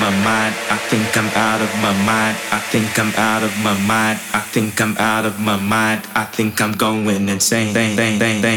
my mind. I think I'm out of my mind. I think I'm out of my mind. I think I'm out of my mind. I think I'm going insane.